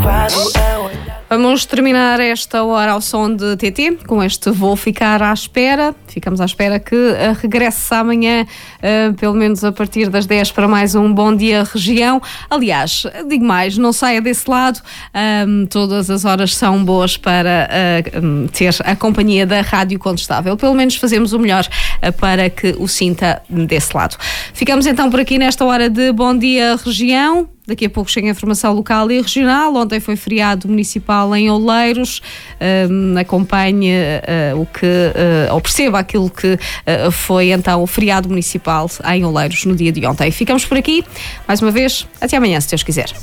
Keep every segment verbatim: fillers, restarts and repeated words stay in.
Vamos terminar esta hora ao som de T T, com este Vou Ficar à Espera. Ficamos à espera que uh, regresse amanhã, uh, pelo menos a partir das dez, para mais um Bom Dia Região. Aliás, digo mais, não saia desse lado, um, todas as horas são boas para uh, um, ter a companhia da Rádio Contestável. Pelo menos fazemos o melhor uh, para que o sinta desse lado. Ficamos então por aqui nesta hora de Bom Dia Região. Daqui a pouco chega a informação local e regional. Ontem foi feriado municipal em Oleiros. Um, acompanhe uh, o que, uh, ou perceba aquilo que uh, foi então o feriado municipal em Oleiros no dia de ontem. Ficamos por aqui. Mais uma vez, até amanhã, se Deus quiser.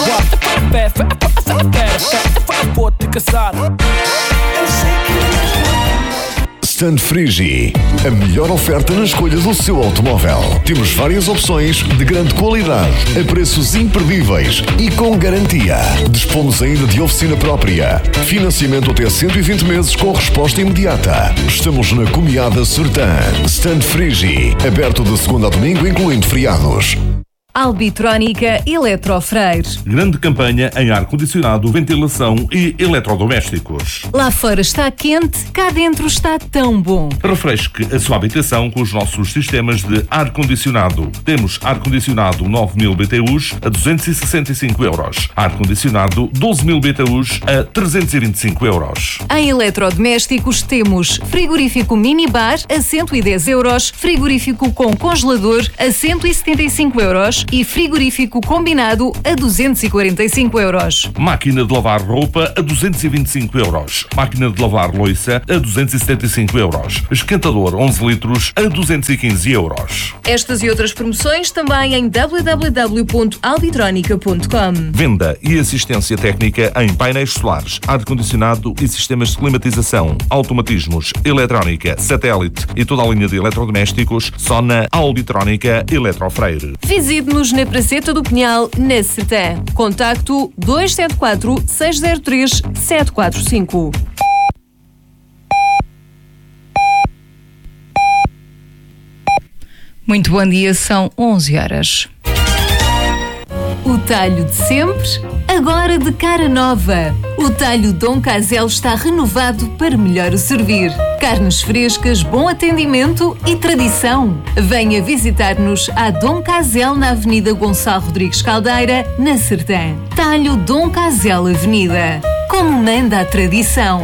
Stand Frigi, a melhor oferta na escolha do seu automóvel. Temos várias opções de grande qualidade, a preços imperdíveis e com garantia. Dispomos ainda de oficina própria. Financiamento até cento e vinte meses com resposta imediata. Estamos na Comiada Sertã. Stand Frigi, aberto de segunda a domingo, incluindo feriados. Albitrónica Eletrofreire. Grande campanha em ar-condicionado, ventilação e eletrodomésticos. Lá fora está quente, cá dentro está tão bom. Refresque a sua habitação com os nossos sistemas de ar-condicionado. Temos ar-condicionado nove mil B T Us a duzentos e sessenta e cinco euros. Ar-condicionado doze mil B T Us a trezentos e vinte e cinco euros. Em eletrodomésticos temos frigorífico minibar a cento e dez euros, frigorífico com congelador a cento e setenta e cinco euros e frigorífico combinado a duzentos e quarenta e cinco euros. Máquina de lavar roupa a duzentos e vinte e cinco euros. Máquina de lavar louça a duzentos e setenta e cinco euros. Esquentador onze litros a duzentos e quinze euros. Estas e outras promoções também em w w w ponto albitronica ponto com. Venda e assistência técnica em painéis solares, ar-condicionado e sistemas de climatização, automatismos, eletrónica, satélite e toda a linha de eletrodomésticos só na Albitrónica Eletrofreire. Visite-nos na Praceta do Pinhal, na Sertã. Contacto dois sete quatro, seis zero três, sete quatro cinco. Muito bom dia, são onze horas. O talho de sempre, agora de cara nova. O talho Dom Casel está renovado para melhor o servir. Carnes frescas, bom atendimento e tradição. Venha visitar-nos à Dom Casel na Avenida Gonçalo Rodrigues Caldeira, na Sertã. Talho Dom Casel Avenida. Como manda a tradição.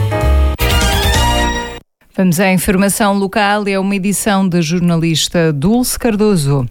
Vamos à informação local. É uma edição da jornalista Dulce Cardoso.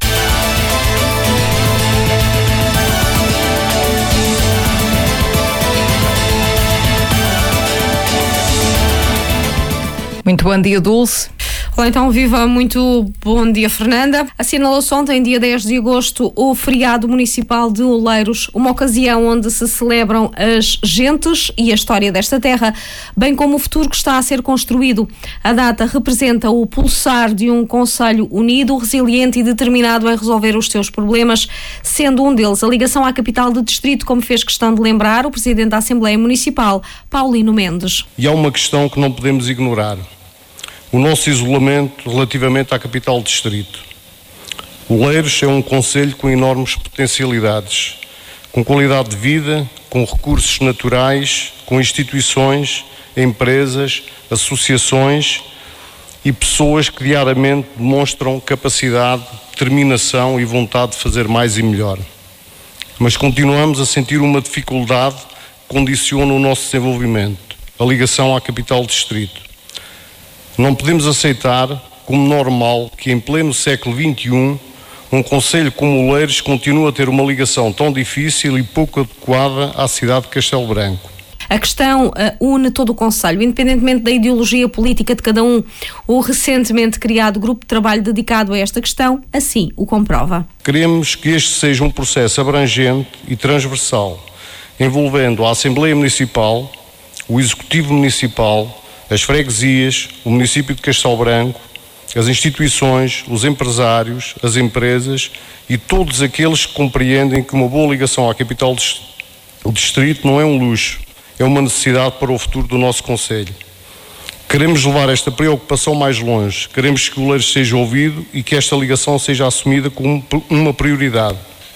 Muito bom dia, Dulce. Olá, então, viva, muito bom dia, Fernanda. Assinalou-se ontem, dia dez de agosto, o feriado municipal de Oleiros, uma ocasião onde se celebram as gentes e a história desta terra, bem como o futuro que está a ser construído. A data representa o pulsar de um concelho unido, resiliente e determinado em resolver os seus problemas, sendo um deles a ligação à capital do distrito, como fez questão de lembrar o Presidente da Assembleia Municipal, Paulino Mendes. E há uma questão que não podemos ignorar. O nosso isolamento relativamente à capital do distrito. Oleiros é um concelho com enormes potencialidades, com qualidade de vida, com recursos naturais, com instituições, empresas, associações e pessoas que diariamente demonstram capacidade, determinação e vontade de fazer mais e melhor. Mas continuamos a sentir uma dificuldade que condiciona o nosso desenvolvimento, a ligação à capital do distrito. Não podemos aceitar como normal que em pleno século vinte e um um concelho como Oleiros continue a ter uma ligação tão difícil e pouco adequada à cidade de Castelo Branco. A questão uh, une todo o concelho, independentemente da ideologia política de cada um. O recentemente criado grupo de trabalho dedicado a esta questão, assim o comprova. Queremos que este seja um processo abrangente e transversal, envolvendo a Assembleia Municipal, o Executivo Municipal, as freguesias, o município de Castelo Branco, as instituições, os empresários, as empresas e todos aqueles que compreendem que uma boa ligação à capital do distrito não é um luxo, é uma necessidade para o futuro do nosso concelho. Queremos levar esta preocupação mais longe, queremos que o Oleiros seja ouvido e que esta ligação seja assumida como uma prioridade.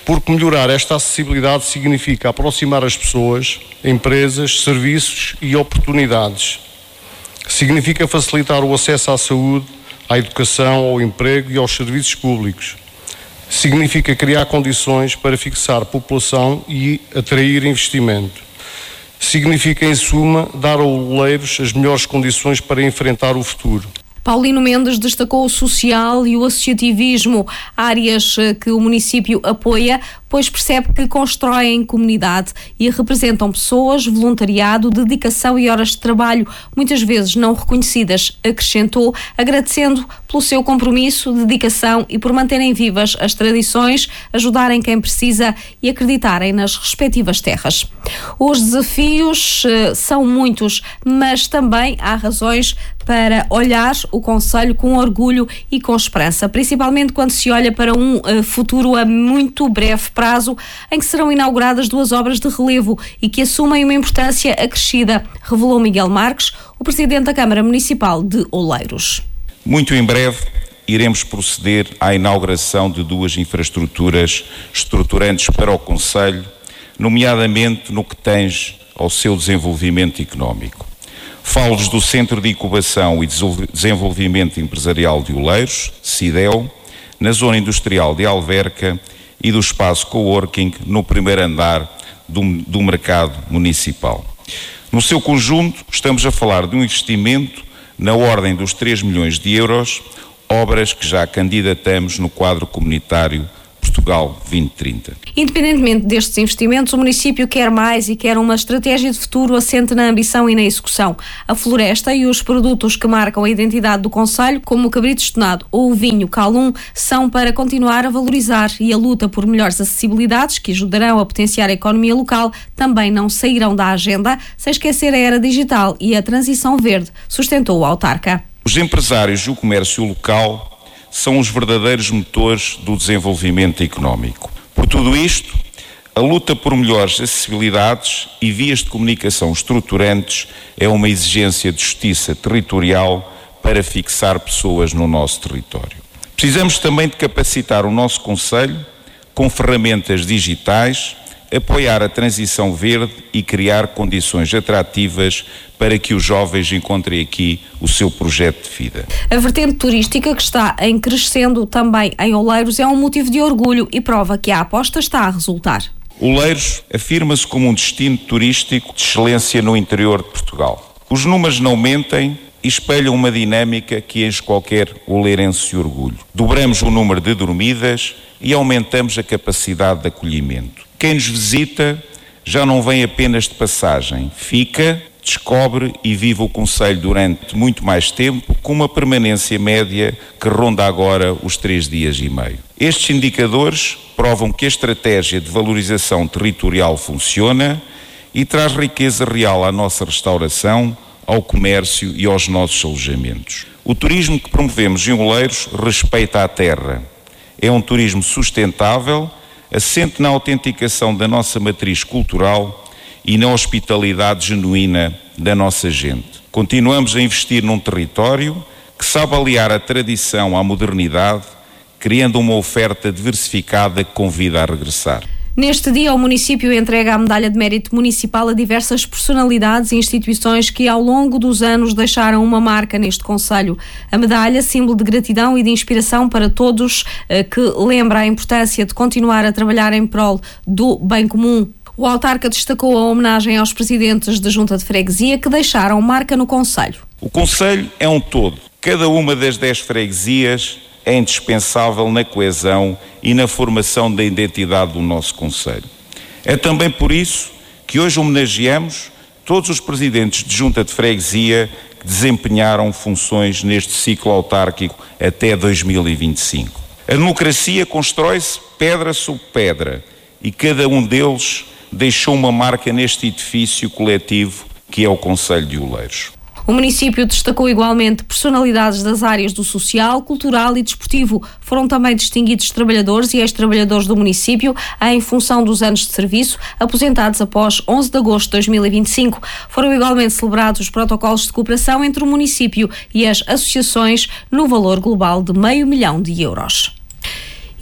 porque melhorar esta acessibilidade significa aproximar as pessoas, empresas, serviços e oportunidades. Significa facilitar o acesso à saúde, à educação, ao emprego e aos serviços públicos. Significa criar condições para fixar população e atrair investimento. Significa, em suma, dar aos oleiros as melhores condições para enfrentar o futuro. Paulino Mendes destacou o social e o associativismo, áreas que o município apoia, pois percebe que constroem comunidade e representam pessoas, voluntariado, dedicação e horas de trabalho, muitas vezes não reconhecidas, acrescentou, agradecendo pelo seu compromisso, dedicação e por manterem vivas as tradições, ajudarem quem precisa e acreditarem nas respectivas terras. Os desafios uh, são muitos, mas também há razões para olhar o concelho com orgulho e com esperança, principalmente quando se olha para um uh, futuro a muito breve prazo, em que serão inauguradas duas obras de relevo e que assumem uma importância acrescida, revelou Miguel Marques, o presidente da Câmara Municipal de Oleiros. Muito em breve iremos proceder à inauguração de duas infraestruturas estruturantes para o concelho, nomeadamente no que tange ao seu desenvolvimento económico. Falo-lhes do Centro de Incubação e Desenvolvimento Empresarial de Oleiros, CIDEO, na Zona Industrial de Alverca e do Espaço Coworking no primeiro andar do, do mercado municipal. No seu conjunto, estamos a falar de um investimento na ordem dos três milhões de euros, obras que já candidatamos no quadro comunitário Portugal vinte trinta. Independentemente destes investimentos, o município quer mais e quer uma estratégia de futuro assente na ambição e na execução. A floresta e os produtos que marcam a identidade do concelho, como o cabrito estonado ou o vinho Calum, são para continuar a valorizar, e a luta por melhores acessibilidades, que ajudarão a potenciar a economia local, também não sairão da agenda, sem esquecer a era digital e a transição verde, sustentou o autarca. Os empresários e o comércio local são os verdadeiros motores do desenvolvimento económico. Por tudo isto, a luta por melhores acessibilidades e vias de comunicação estruturantes é uma exigência de justiça territorial para fixar pessoas no nosso território. Precisamos também de capacitar o nosso concelho com ferramentas digitais, apoiar a transição verde e criar condições atrativas para que os jovens encontrem aqui o seu projeto de vida. A vertente turística, que está em crescendo também em Oleiros, é um motivo de orgulho e prova que a aposta está a resultar. Oleiros afirma-se como um destino turístico de excelência no interior de Portugal. Os números não mentem e espelham uma dinâmica que enche qualquer oleirense de orgulho. Dobramos o número de dormidas e aumentamos a capacidade de acolhimento. Quem nos visita já não vem apenas de passagem, fica, descobre e vive o concelho durante muito mais tempo, com uma permanência média que ronda agora os três dias e meio. Estes indicadores provam que a estratégia de valorização territorial funciona e traz riqueza real à nossa restauração, ao comércio e aos nossos alojamentos. O turismo que promovemos em Oleiros respeita a terra. É um turismo sustentável, assente na autenticação da nossa matriz cultural e na hospitalidade genuína da nossa gente. Continuamos a investir num território que sabe aliar a tradição à modernidade, criando uma oferta diversificada que convida a regressar. Neste dia, o município entrega a medalha de mérito municipal a diversas personalidades e instituições que ao longo dos anos deixaram uma marca neste concelho. A medalha, símbolo de gratidão e de inspiração para todos, que lembra a importância de continuar a trabalhar em prol do bem comum. O autarca destacou a homenagem aos presidentes da Junta de Freguesia que deixaram marca no concelho. O concelho é um todo. Cada uma das dez freguesias é indispensável na coesão e na formação da identidade do nosso concelho. É também por isso que hoje homenageamos todos os presidentes de junta de freguesia que desempenharam funções neste ciclo autárquico até dois mil e vinte e cinco. A democracia constrói-se pedra sobre pedra e cada um deles deixou uma marca neste edifício coletivo que é o Concelho de Oleiros. O município destacou igualmente personalidades das áreas do social, cultural e desportivo. Foram também distinguidos trabalhadores e ex-trabalhadores do município em função dos anos de serviço, aposentados após onze de agosto de dois mil e vinte e cinco. Foram igualmente celebrados os protocolos de cooperação entre o município e as associações no valor global de meio milhão de euros.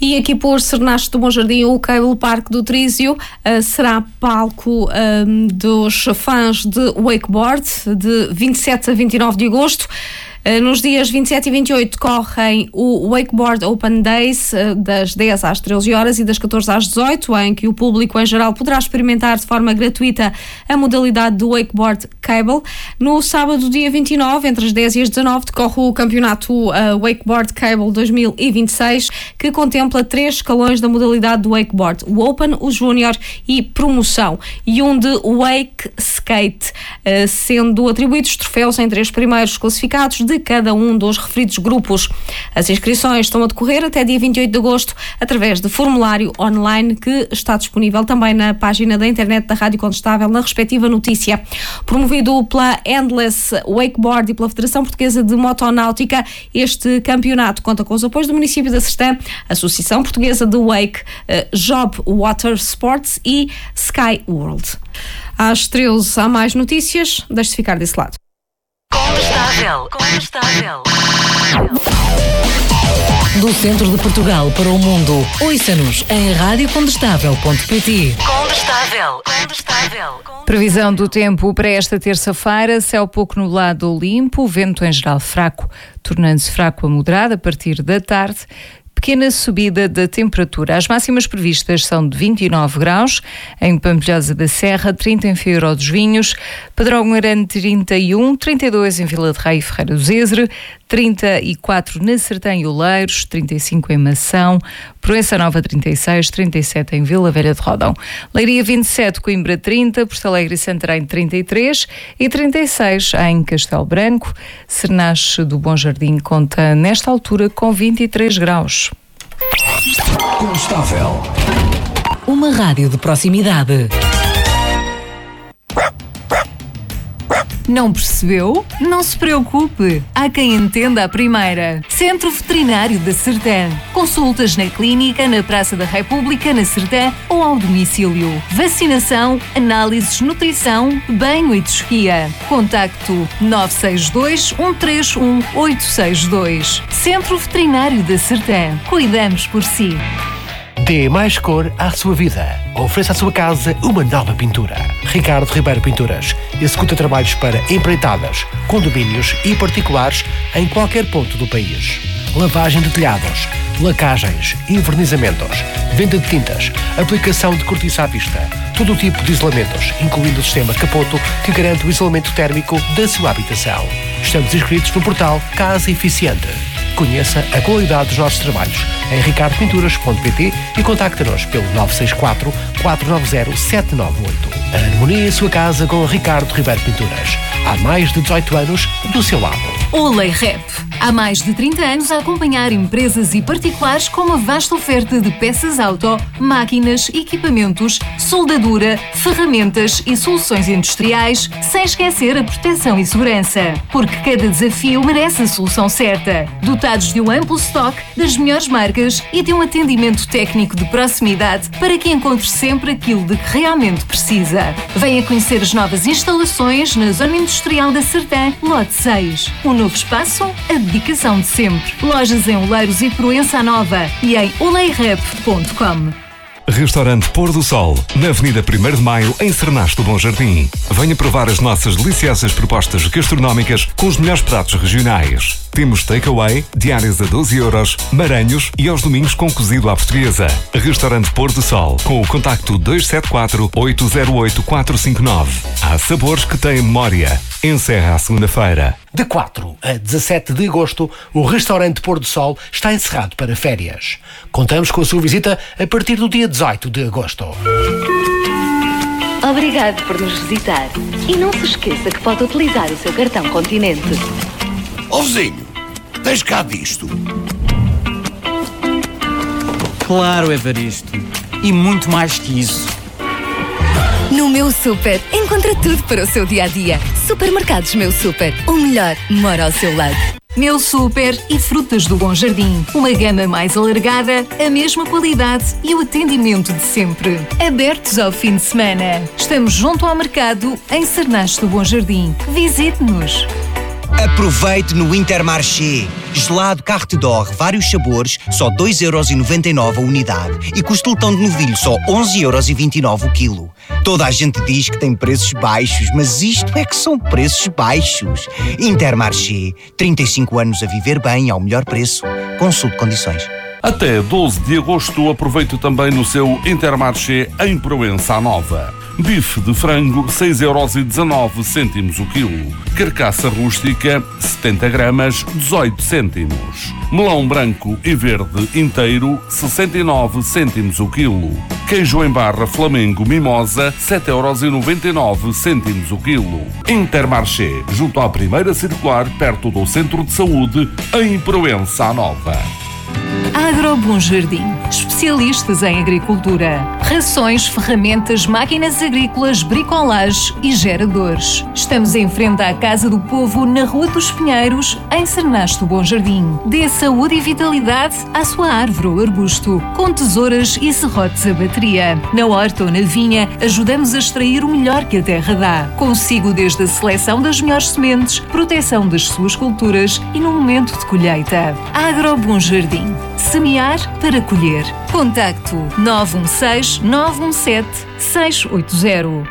E aqui por Cernaste do Bom Jardim, o Cable Park do Trísio uh, será palco um, dos fãs de wakeboard de vinte e sete a vinte e nove de agosto. Nos dias vinte e sete e vinte e oito decorrem o Wakeboard Open Days das dez às treze horas e das catorze às dezoito, em que o público em geral poderá experimentar de forma gratuita a modalidade do Wakeboard Cable. No sábado, dia vinte e nove, entre as dez e as dezanove, decorre o campeonato uh, Wakeboard Cable dois mil e vinte e seis, que contempla três escalões da modalidade do Wakeboard: o Open, o Júnior e Promoção, e um de Wake Skate, uh, sendo atribuídos troféus em três primeiros classificados de cada um dos referidos grupos. As inscrições estão a decorrer até dia vinte e oito de agosto através de formulário online que está disponível também na página da internet da Rádio Condestável, na respectiva notícia. Promovido pela Endless Wakeboard e pela Federação Portuguesa de Motonáutica, este campeonato conta com os apoios do município da Sertã, Associação Portuguesa de Wake, Job Water Sports e Sky World. Às treze há mais notícias, deixe-se ficar desse lado. Condestável, Condestável. Do centro de Portugal para o mundo, ouça-nos em rádio condestável ponto pt. Condestável, Condestável. Previsão do tempo para esta terça-feira: céu pouco nublado ou limpo, vento em geral fraco, tornando-se fraco a moderado a partir da tarde. Pequena subida da temperatura. As máximas previstas são de vinte e nove graus em Pampilhosa da Serra, trinta em Figueiró dos Vinhos, Padrão Grande trinta e um, trinta e dois em Vila de Rei e Ferreira do Zezer, trinta e quatro na Sertã e Oleiros, trinta e cinco em Mação, Proença Nova trinta e seis, trinta e sete em Vila Velha de Rodão, Leiria vinte e sete, Coimbra trinta, Porto Alegre e Santarém trinta e três e trinta e seis em Castelo Branco. Cernache do Bom Jardim conta nesta altura com vinte e três graus. Condestável. Uma rádio de proximidade. Não percebeu? Não se preocupe. Há quem entenda a primeira. Centro Veterinário da Sertã. Consultas na clínica, na Praça da República, na Sertã ou ao domicílio. Vacinação, análises, nutrição, banho e tosquia. Contacto nove seis dois, um três um, oito seis dois. Centro Veterinário da Sertã. Cuidamos por si. Dê mais cor à sua vida. Ofereça à sua casa uma nova pintura. Ricardo Ribeiro Pinturas executa trabalhos para empreitadas, condomínios e particulares em qualquer ponto do país. Lavagem de telhados, lacagens, envernizamentos, venda de tintas, aplicação de cortiça à vista, todo o tipo de isolamentos, incluindo o sistema Capoto, que garante o isolamento térmico da sua habitação. Estamos inscritos no portal Casa Eficiente. Conheça a qualidade dos nossos trabalhos em ricardo pinturas ponto pt e contacte-nos pelo nove seis quatro, quatro nove zero, sete nove oito. Harmonia em sua casa com Ricardo Ribeiro Pinturas. Há mais de dezoito anos do seu lado. Olay Rep. Há mais de trinta anos a acompanhar empresas e particulares com uma vasta oferta de peças auto, máquinas, equipamentos, soldadura, ferramentas e soluções industriais, sem esquecer a proteção e segurança. Porque cada desafio merece a solução certa. Dotados de um amplo estoque das melhores marcas e de um atendimento técnico de proximidade para que encontre sempre aquilo de que realmente precisa. Venha conhecer as novas instalações na Zona Industrial da Sertã, Lote seis. Um novo espaço, a dedicação de sempre. Lojas em Oleiros e Proença Nova e em olay rep ponto com. Restaurante Pôr do Sol, na Avenida primeiro de Maio, em Cernache do Bom Jardim. Venha provar as nossas deliciosas propostas gastronómicas com os melhores pratos regionais. Temos takeaway, diárias a doze euros, maranhos e aos domingos com cozido à portuguesa. Restaurante Pôr do Sol, com o contacto dois sete quatro, oito zero oito, quatro cinco nove. Há sabores que têm memória. Encerra à segunda-feira. De quatro a dezassete de agosto, o restaurante Pôr do Sol está encerrado para férias. Contamos com a sua visita a partir do dia dezoito de agosto. Obrigado por nos visitar. E não se esqueça que pode utilizar o seu cartão Continente. Ó vizinho, tens cá disto? Claro, Evaristo. E muito mais que isso. No Meu Super, encontra tudo para o seu dia-a-dia. Supermercados Meu Super, o melhor mora ao seu lado. Meu Super e Frutas do Bom Jardim. Uma gama mais alargada, a mesma qualidade e o atendimento de sempre. Abertos ao fim de semana. Estamos junto ao mercado, em Cernache do Bom Jardim. Visite-nos. Aproveite no Intermarché. Gelado Carte d'Or, vários sabores, só dois euros e noventa e nove a unidade. E costeletão de novilho, só onze euros e vinte e nove o quilo. Toda a gente diz que tem preços baixos, mas isto é que são preços baixos. Intermarché, trinta e cinco anos a viver bem ao melhor preço. Consulte condições. Até doze de agosto aproveite também no seu Intermarché em Proença Nova. Bife de frango, seis euros e dezanove cêntimos o quilo. Carcaça rústica, setenta gramas, dezoito cêntimos. Melão branco e verde inteiro, sessenta e nove cêntimos o quilo. Queijo em barra Flamengo Mimosa, sete euros e noventa e nove cêntimos o quilo. Intermarché, junto à primeira circular, perto do Centro de Saúde, em Proença Nova. Agro Bom Jardim, especialistas em agricultura, rações, ferramentas, máquinas agrícolas, bricolage e geradores. Estamos em frente à Casa do Povo, na Rua dos Pinheiros, em Cernasto Bom Jardim. Dê saúde e vitalidade à sua árvore ou arbusto, com tesouras e serrotes a bateria. Na horta ou na vinha, ajudamos a extrair o melhor que a terra dá. Consigo desde a seleção das melhores sementes, proteção das suas culturas e no momento de colheita. Agro Bom Jardim. Semear para colher. Contacto nove um seis, nove um sete, seis oito zero.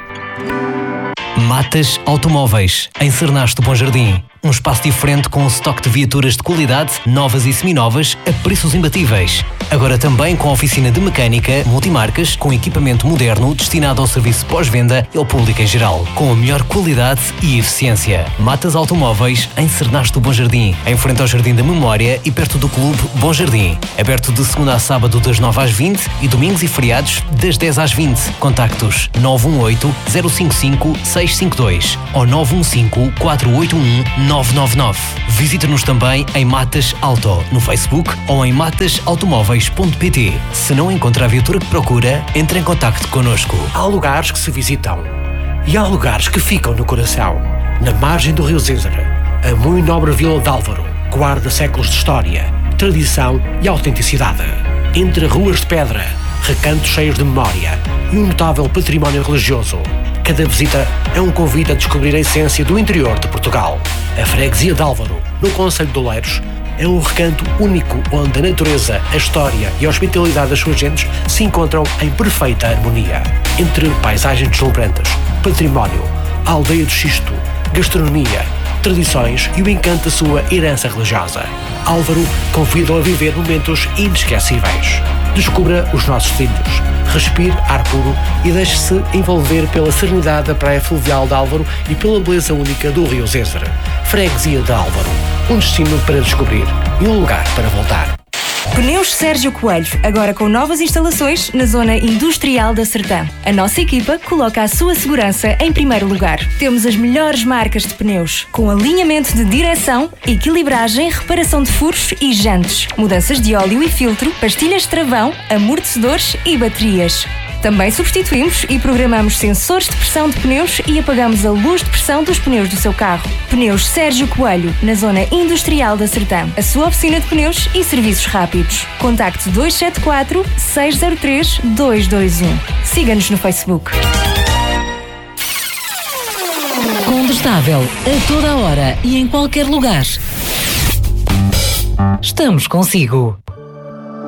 Matas Automóveis, em Cernasto Bom Jardim. Um espaço diferente com um estoque de viaturas de qualidade, novas e seminovas, a preços imbatíveis. Agora também com oficina de mecânica, multimarcas, com equipamento moderno destinado ao serviço pós-venda e ao público em geral, com a melhor qualidade e eficiência. Matas Automóveis, em Cernasto Bom Jardim, em frente ao Jardim da Memória e perto do Clube Bom Jardim. Aberto de segunda a sábado das nove às vinte e domingos e feriados das dez às vinte. Contactos nove um oito, zero cinco cinco, seis cinco dois ou nove um cinco, quatro oito um, nove nove nove. Visite-nos também em Matas Auto, no Facebook ou em matas automóveis ponto pt. Se não encontra a viatura que procura, entre em contacto connosco. Há lugares que se visitam e há lugares que ficam no coração. Na margem do Rio Zézere, a muito nobre Vila de Álvaro guarda séculos de história, tradição e autenticidade. Entre ruas de pedra, recantos cheios de memória e um notável património religioso, cada visita é um convite a descobrir a essência do interior de Portugal. A freguesia de Álvaro, no concelho de Oleiros, é um recanto único onde a natureza, a história e a hospitalidade das suas gentes se encontram em perfeita harmonia. Entre paisagens deslumbrantes, património, a aldeia do Xisto, gastronomia, tradições e o encanto da sua herança religiosa, Álvaro convida-o a viver momentos inesquecíveis. Descubra os nossos trilhos, respire ar puro e deixe-se envolver pela serenidade da praia fluvial de Álvaro e pela beleza única do Rio Zézere. Freguesia de Álvaro, um destino para descobrir e um lugar para voltar. Pneus Sérgio Coelho, agora com novas instalações na zona industrial da Sertã. A nossa equipa coloca a sua segurança em primeiro lugar. Temos as melhores marcas de pneus, com alinhamento de direção, equilibragem, reparação de furos e jantes, mudanças de óleo e filtro, pastilhas de travão, amortecedores e baterias. Também substituímos e programamos sensores de pressão de pneus e apagamos a luz de pressão dos pneus do seu carro. Pneus Sérgio Coelho, na zona industrial da Sertã. A sua oficina de pneus e serviços rápidos. Contacte dois sete quatro, seis zero três, dois dois um. Siga-nos no Facebook. Condestável, a toda a hora e em qualquer lugar. Estamos consigo.